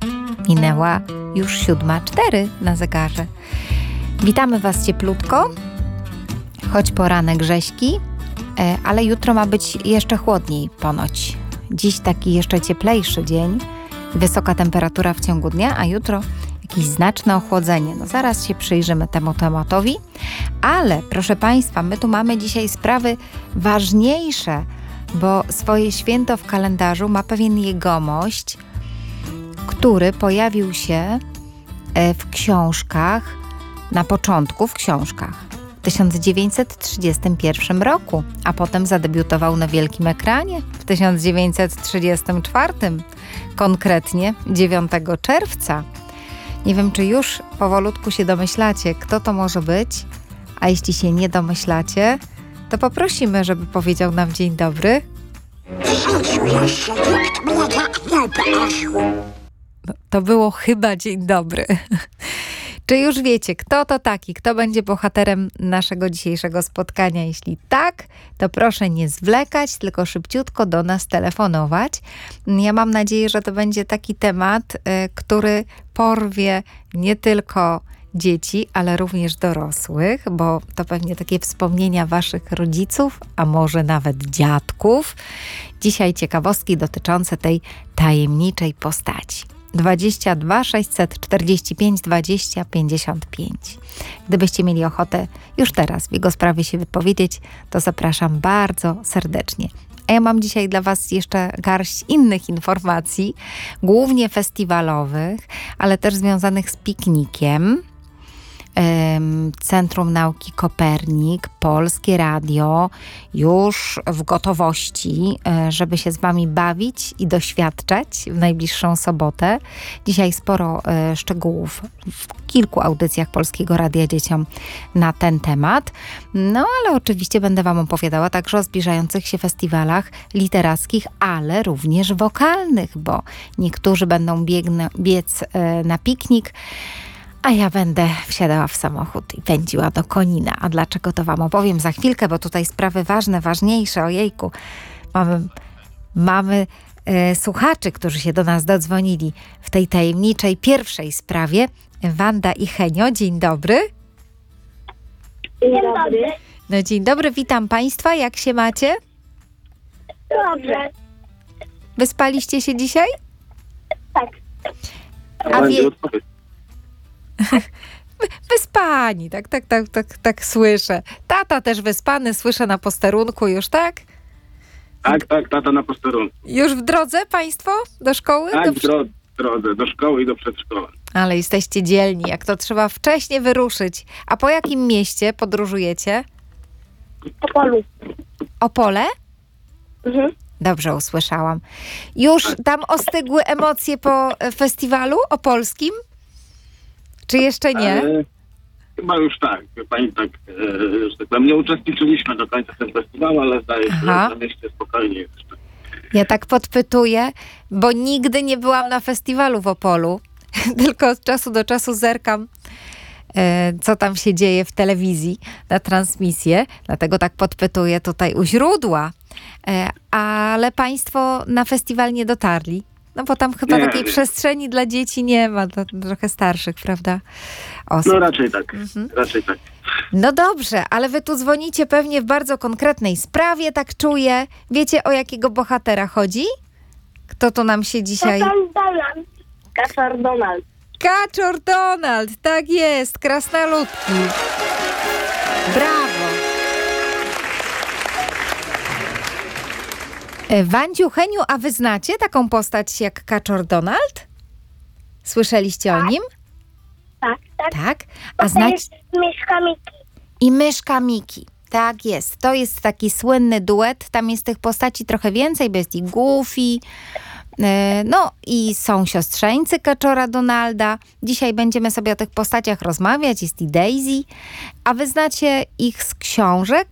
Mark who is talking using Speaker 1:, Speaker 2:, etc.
Speaker 1: Minęła już 7:04 na zegarze. Witamy Was cieplutko, choć poranek rzeźki, ale jutro ma być jeszcze chłodniej ponoć. Dziś taki jeszcze cieplejszy dzień, wysoka temperatura w ciągu dnia, a jutro jakieś znaczne ochłodzenie. No zaraz się przyjrzymy temu tematowi, ale proszę Państwa, my tu mamy dzisiaj sprawy ważniejsze, bo swoje święto w kalendarzu ma pewien jegomość, który pojawił się w książkach, na początku w książkach w 1931 roku, a potem zadebiutował na wielkim ekranie w 1934, konkretnie 9 czerwca. Nie wiem, czy już powolutku się domyślacie, kto to może być, a jeśli się nie domyślacie, to poprosimy, żeby powiedział nam dzień dobry. No, to było chyba dzień dobry. Czy już wiecie, kto to taki, kto będzie bohaterem naszego dzisiejszego spotkania? Jeśli tak, to proszę nie zwlekać, tylko szybciutko do nas telefonować. Ja mam nadzieję, że to będzie taki temat, który porwie nie tylko dzieci, ale również dorosłych, bo to pewnie takie wspomnienia waszych rodziców, a może nawet dziadków. Dzisiaj ciekawostki dotyczące tej tajemniczej postaci. 22 645 20 55. Gdybyście mieli ochotę już teraz w jego sprawie się wypowiedzieć, to zapraszam bardzo serdecznie. A ja mam dzisiaj dla Was jeszcze garść innych informacji, głównie festiwalowych, ale też związanych z piknikiem. Centrum Nauki Kopernik, Polskie Radio już w gotowości, żeby się z Wami bawić i doświadczać w najbliższą sobotę. Dzisiaj sporo szczegółów w kilku audycjach Polskiego Radia dzieciom na ten temat. No ale oczywiście będę Wam opowiadała także o zbliżających się festiwalach literackich, ale również wokalnych, bo niektórzy będą biec na piknik, a ja będę wsiadała w samochód i pędziła do Konina. A dlaczego, to Wam opowiem za chwilkę, bo tutaj sprawy ważne, ważniejsze. Ojejku, mamy słuchaczy, którzy się do nas dodzwonili w tej tajemniczej pierwszej sprawie. Wanda i Henio, dzień dobry.
Speaker 2: Dzień dobry.
Speaker 1: No dzień dobry, witam Państwa. Jak się macie?
Speaker 2: Dobrze.
Speaker 1: Wyspaliście się dzisiaj?
Speaker 2: Tak.
Speaker 1: Wyspani, tak słyszę. Tata też wyspany, słyszę na posterunku już, tak?
Speaker 3: Tak, tata na posterunku.
Speaker 1: Już w drodze Państwo do szkoły?
Speaker 3: Tak, w drodze, do szkoły i do przedszkola.
Speaker 1: Ale jesteście dzielni, jak to trzeba wcześnie wyruszyć. A po jakim mieście podróżujecie?
Speaker 2: Opolu.
Speaker 1: Opole?
Speaker 2: Mhm.
Speaker 1: Dobrze usłyszałam. Już tam ostygły emocje po festiwalu opolskim? Czy jeszcze nie?
Speaker 3: Chyba już tak. Pani tak, że tak powiem, nie uczestniczyliśmy do końca w tym festiwalu, ale zdaje się, że na mieście spokojnie jeszcze.
Speaker 1: Ja tak podpytuję, bo nigdy nie byłam na festiwalu w Opolu. Tylko od czasu do czasu zerkam, co tam się dzieje w telewizji na transmisję. Dlatego tak podpytuję tutaj u źródła. Ale Państwo na festiwal nie dotarli. No bo tam chyba takiej przestrzeni dla dzieci nie ma, dla trochę starszych, prawda? Osób.
Speaker 3: No raczej tak, raczej tak.
Speaker 1: No dobrze, ale wy tu dzwonicie pewnie w bardzo konkretnej sprawie, tak czuję. Wiecie, o jakiego bohatera chodzi? Kto tu nam się dzisiaj...
Speaker 2: Kaczor Donald.
Speaker 1: Kaczor Donald, tak jest, krasnoludki. Brawo. Wandziu, Heniu, a wy znacie taką postać jak Kaczor Donald? Słyszeliście o nim?
Speaker 2: Tak.
Speaker 1: Tak. A znacie...
Speaker 2: Myszka Miki.
Speaker 1: I myszka Miki. Tak jest. To jest taki słynny duet. Tam jest tych postaci trochę więcej, bo jest i Goofy, no i są siostrzeńcy Kaczora Donalda. Dzisiaj będziemy sobie o tych postaciach rozmawiać. Jest i Daisy. A wy znacie ich z książek